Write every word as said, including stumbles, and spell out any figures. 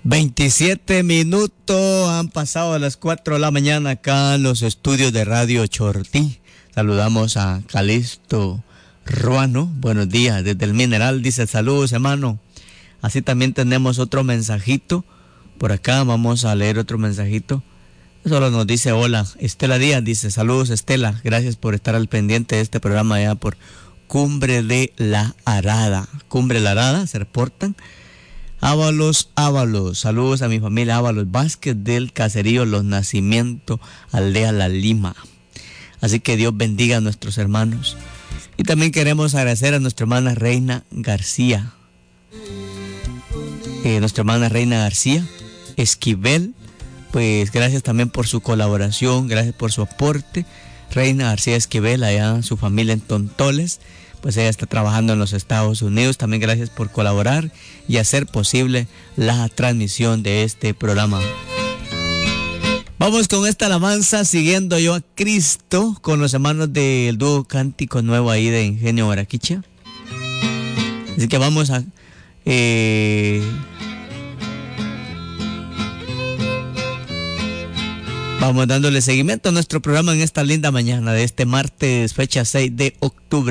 veintisiete minutos han pasado a las cuatro de la mañana acá en los estudios de Radio Chortí. Saludamos a Calixto Ruano. Buenos días desde el Mineral. Dice saludos, hermano. Así también tenemos otro mensajito. Por acá vamos a leer otro mensajito. Solo nos dice hola. Estela Díaz dice saludos, Estela. Gracias por estar al pendiente de este programa allá por Cumbre de la Arada. Cumbre de la Arada, se reportan. Ábalos, Ábalos, saludos a mi familia Ábalos Vázquez del caserío Los Nacimientos, aldea La Lima. Así que Dios bendiga a nuestros hermanos. Y también queremos agradecer a nuestra hermana Reina García. Eh, nuestra hermana Reina García Esquivel, pues gracias también por su colaboración, gracias por su aporte. Reina García Esquivel, allá su familia en Tontoles. Pues ella está trabajando en los Estados Unidos. También gracias por colaborar y hacer posible la transmisión de este programa. Vamos con esta alabanza, siguiendo yo a Cristo, con los hermanos del dúo Cántico Nuevo ahí de Ingenio Baraquicha. Así que vamos a... Eh, vamos dándole seguimiento a nuestro programa en esta linda mañana de este martes, fecha seis de octubre.